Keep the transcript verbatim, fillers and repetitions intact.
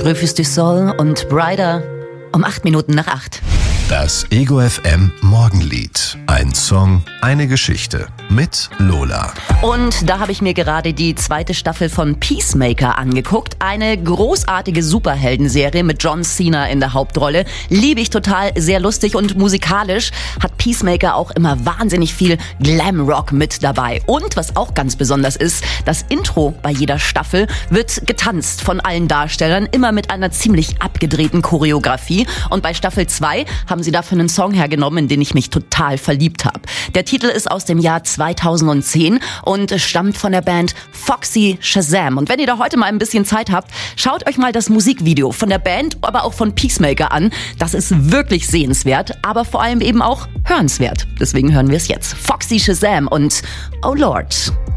Rufus du Sol und Brighter um acht Minuten nach acht. Das Ego F M Morgenlied. Ein Song, eine Geschichte mit Lola. Und da habe ich mir gerade die zweite Staffel von Peacemaker angeguckt. Eine großartige Superheldenserie mit John Cena in der Hauptrolle. Liebe ich total, sehr lustig und musikalisch hat Peacemaker auch immer wahnsinnig viel Glamrock mit dabei. Und was auch ganz besonders ist, das Intro bei jeder Staffel wird getanzt von allen Darstellern, immer mit einer ziemlich abgedrehten Choreografie. Und bei Staffel zwei haben sie dafür einen Song hergenommen, in den ich mich total verliebt habe. Der Titel ist aus dem Jahr zweitausendzehn und stammt von der Band Foxy Shazam. Und wenn ihr da heute mal ein bisschen Zeit habt, schaut euch mal das Musikvideo von der Band, aber auch von Peacemaker an. Das ist wirklich sehenswert, aber vor allem eben auch hörenswert. Deswegen hören wir es jetzt. Foxy Shazam und Oh Lord.